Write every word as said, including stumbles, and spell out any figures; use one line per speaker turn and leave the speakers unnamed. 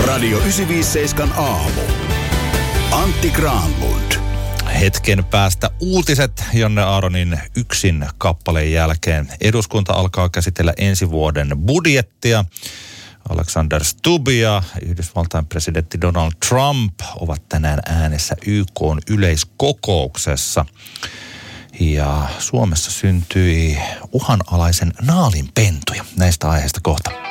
Radio yhdeksänsataaviisikymmentäseitsemän aamu. Antti Granlund.
Hetken päästä uutiset Jonne Aaronin yksin kappaleen jälkeen. Eduskunta alkaa käsitellä ensi vuoden budjettia. Alexander Stubb ja Yhdysvaltain presidentti Donald Trump ovat tänään äänessä Y K:n yleiskokouksessa. Ja Suomessa syntyi uhanalaisen naalinpentuja. Näistä aiheista kohta.